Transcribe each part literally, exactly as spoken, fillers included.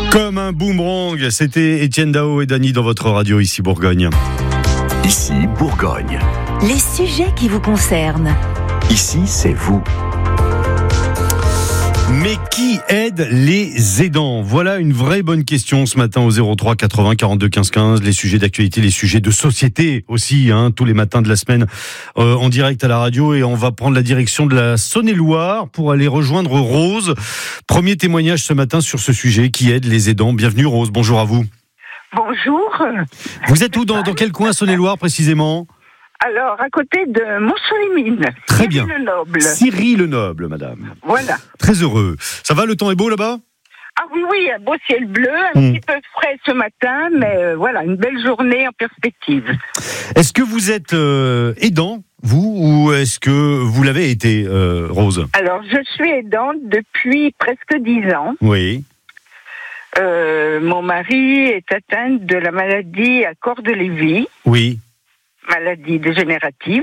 Comme un boomerang, c'était Étienne Dao et Dany dans votre radio ici Bourgogne. Ici Bourgogne. Les sujets qui vous concernent. Ici, c'est vous. Mais qui aide les aidants ? Voilà une vraie bonne question ce matin au zéro trois quatre-vingts quarante-deux quinze quinze. Les sujets d'actualité, les sujets de société aussi, hein, tous les matins de la semaine euh, en direct à la radio. Et on va prendre la direction de la Saône-et-Loire pour aller rejoindre Rose. Premier témoignage ce matin sur ce sujet, qui aide les aidants. Bienvenue Rose, bonjour à vous. Bonjour. Vous êtes où, dans, dans quel coin Saône-et-Loire précisément ? Alors, à côté de Montceau-les-Mines. Très bien. Cyril Lenoble. Cyril Lenoble, madame. Voilà. Très heureux. Ça va, le temps est beau là-bas ? Ah oui, oui, un beau ciel bleu, un Mmh. petit peu frais ce matin, mais euh, voilà, une belle journée en perspective. Est-ce que vous êtes euh, aidant, vous, ou est-ce que vous l'avez été, euh, Rose ? Alors, je suis aidante depuis presque dix ans. Oui. Euh, mon mari est atteint de la maladie à corps de Lévy, Oui. maladie dégénérative.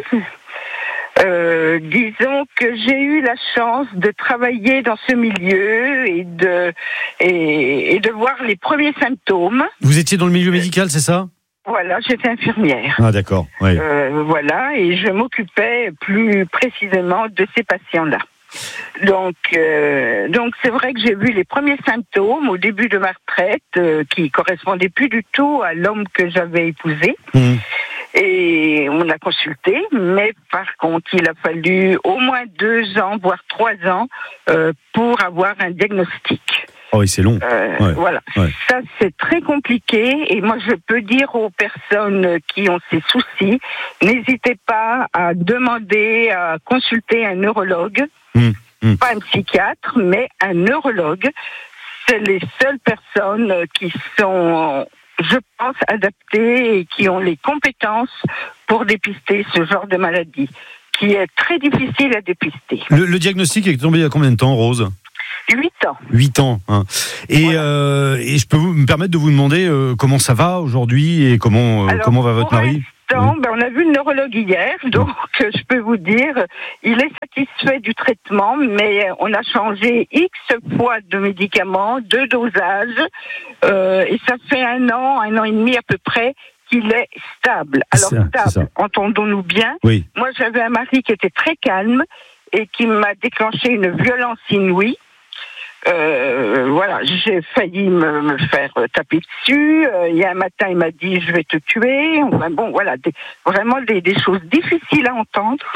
Euh, disons que j'ai eu la chance de travailler dans ce milieu et de, et, et de voir les premiers symptômes. Vous étiez dans le milieu médical, c'est ça ? Voilà, j'étais infirmière. Ah d'accord, oui. Euh, voilà, et je m'occupais plus précisément de ces patients-là. Donc, euh, donc c'est vrai que j'ai vu les premiers symptômes au début de ma retraite euh, qui correspondaient plus du tout à l'homme que j'avais épousé. Mmh. Et on a consulté, mais par contre, il a fallu au moins deux ans, voire trois ans, euh, pour avoir un diagnostic. Oh oui, c'est long. Euh, Ouais, voilà. ouais. Ça, c'est très compliqué. Et moi, je peux dire aux personnes qui ont ces soucis, n'hésitez pas à demander, à consulter un neurologue, Mmh, mmh. pas un psychiatre, mais un neurologue. C'est les seules personnes qui sont, je pense, adaptées et qui ont les compétences pour dépister ce genre de maladie, qui est très difficile à dépister. Le, le diagnostic est tombé il y a combien de temps, Rose ? Huit ans. Huit ans. Hein. Et, Voilà. euh, et je peux vous, me permettre de vous demander euh, comment ça va aujourd'hui et comment, euh, Alors, comment va votre pour mari ? l'instant, ben, on a vu le neurologue hier, donc euh, je peux vous dire, il est satisfait du traitement, mais on a changé X fois de médicaments, de dosage, euh, et ça fait un an, un an et demi à peu près, qu'il est stable. Alors C'est ça, c'est stable, ça. entendons-nous bien. Oui. Moi, j'avais un mari qui était très calme et qui m'a déclenché une violence inouïe. Euh, voilà, j'ai failli me, me faire taper dessus. Euh, il y a un matin, il m'a dit « je vais te tuer ». Enfin, bon, voilà, des, vraiment des, des choses difficiles à entendre.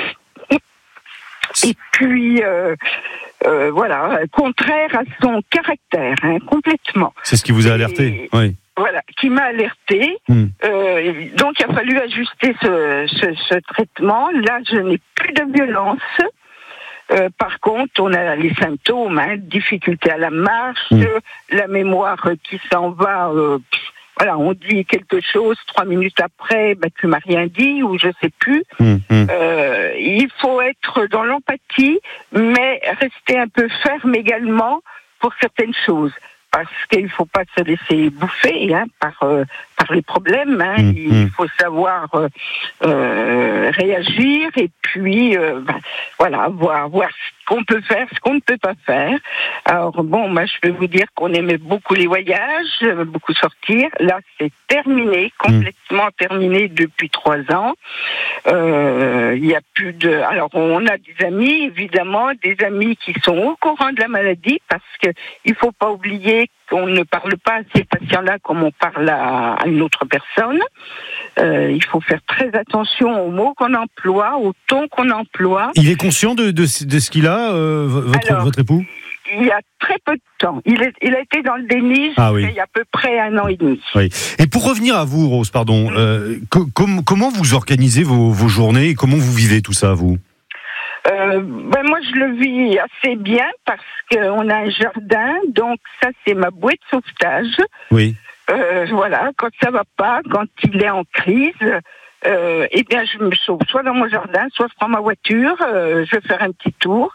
Et puis, euh, euh, voilà, contraire à son caractère, hein, complètement. C'est ce qui vous a alerté ? Oui. Voilà, qui m'a alerté. Mmh. Euh, donc, il a fallu ajuster ce, ce, ce traitement. Là, je n'ai plus de violence. Euh, par contre, on a les symptômes, hein, difficulté à la marche, Mmh. la mémoire qui s'en va. Euh, pff, voilà, on dit quelque chose, trois minutes après, bah, tu m'as rien dit, ou je sais plus. Mmh, mmh. Euh, il faut être dans l'empathie, mais rester un peu ferme également pour certaines choses. Parce qu'il ne faut pas se laisser bouffer hein, par, euh, par les problèmes. Hein. Mmh, Il mmh. faut savoir euh, euh, réagir et puis euh, ben, voilà, voir, voir ce qu'on peut faire, ce qu'on ne peut pas faire. Alors bon, moi je peux vous dire qu'on aimait beaucoup les voyages, beaucoup sortir. Là, c'est terminé, complètement terminé depuis trois ans. Euh, Il y a plus de. Alors on a des amis, évidemment, des amis qui sont au courant de la maladie parce que il faut pas oublier qu'on ne parle pas à ces patients-là comme on parle à, à une autre personne. Euh, il faut faire très attention aux mots qu'on emploie, au ton qu'on emploie. Il est conscient de, de, de ce qu'il a, euh, votre, Alors, votre époux ? Il y a très peu de temps. Il, est, il a été dans le déni Ah oui. il y a à peu près un an et demi. Oui. Et pour revenir à vous, Rose, pardon, euh, co- com- comment vous organisez vos, vos journées et comment vous vivez tout ça, vous ? Euh, ben moi, je le vis assez bien parce qu'on a un jardin, donc ça, c'est ma bouée de sauvetage. Oui. Euh, voilà, quand ça va pas, quand il est en crise, euh, eh bien, je me sauve soit dans mon jardin, soit je prends ma voiture, euh, je vais faire un petit tour.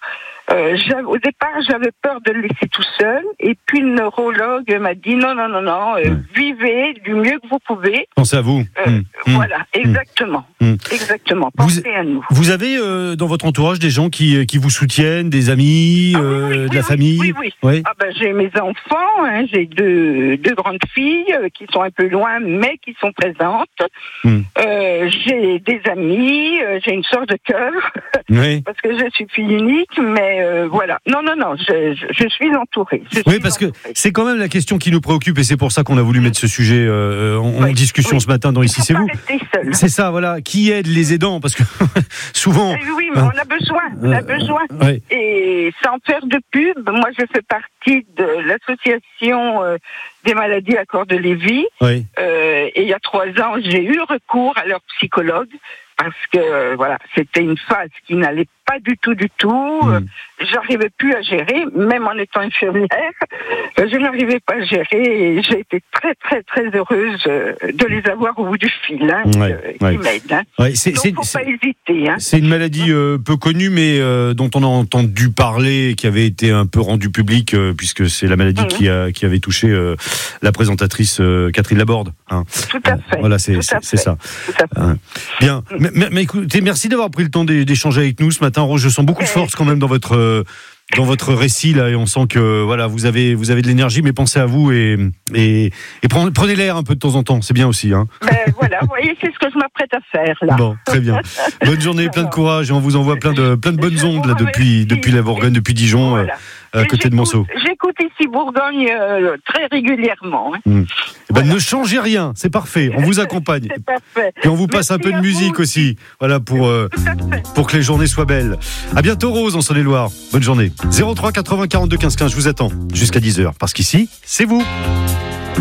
Euh, au départ, j'avais peur de le laisser tout seul. Et puis, le neurologue m'a dit non, non, non, non, euh, mmh. vivez du mieux que vous pouvez. Pensez à vous. Euh, mmh. Voilà, exactement. Mmh. Exactement. Pensez vous, à nous. Vous avez euh, dans votre entourage des gens qui, qui vous soutiennent, des amis, ah, oui, euh, oui, de oui, la oui, famille? Oui, oui. oui. Ah, ben, j'ai mes enfants, hein, j'ai deux, deux grandes filles euh, qui sont un peu loin, mais qui sont présentes. Mmh. Euh, j'ai des amis, euh, j'ai une sœur de cœur, oui. parce que je suis fille unique, mais euh, voilà. Non, non, non, je, je, je suis entourée. Je oui, suis parce entourée. que c'est quand même la question qui nous préoccupe et c'est pour ça qu'on a voulu mettre ce sujet euh, en, oui. en discussion oui. ce matin dans Ici c'est vous. C'est ça, voilà. Qui aide les aidants? Parce que souvent. Oui, oui, mais on a besoin, on a besoin. Euh, oui. Et sans faire de pub, moi je fais partie de l'association euh, des maladies à corps de Lévis. Oui. Euh, et il y a trois ans, j'ai eu recours à leur psychologue. Parce que euh, voilà, c'était une phase qui n'allait pas du tout, du tout. Mmh. Euh, j'arrivais plus à gérer, même en étant infirmière. Euh, je n'arrivais pas à gérer et j'ai été très, très, très heureuse euh, de les avoir au bout du fil, hein, ouais, euh, ouais. qui m'aident. Hein. Ouais, c'est, Donc, c'est, faut c'est, pas hésiter. Hein. C'est une maladie euh, peu connue, mais euh, dont on a entendu parler, qui avait été un peu rendue publique, euh, puisque c'est la maladie mmh. qui, a, qui avait touché euh, la présentatrice euh, Catherine Laborde. Hein. Tout à fait. Euh, voilà, c'est, c'est, c'est ça. Tout à fait. Hein. Bien. Mais, mais, mais écoutez, merci d'avoir pris le temps d'échanger avec nous ce matin, Rose. Je sens beaucoup de force quand même dans votre euh, dans votre récit là, et on sent que voilà, vous avez vous avez de l'énergie, mais pensez à vous et et, et prenez, prenez l'air un peu de temps en temps, c'est bien aussi, hein. Ben voilà, vous voyez, c'est ce que je m'apprête à faire là. Bon, très bien. Bonne journée, plein de courage, et on vous envoie plein de plein de bonnes ondes là depuis depuis la Bourgogne, depuis Dijon. Voilà. À côté de Monceau. J'écoute ici Bourgogne euh, très régulièrement. Hein. Mmh. Eh ben, voilà. Ne changez rien, c'est parfait. On vous accompagne. C'est parfait. Et on vous passe Merci un peu de musique aussi, voilà pour euh, pour que les journées soient belles. À bientôt Rose en Saône-et-Loire. Bonne journée. zéro trois quatre-vingts quarante-deux quinze quinze. Je vous attends jusqu'à dix heures parce qu'ici c'est vous.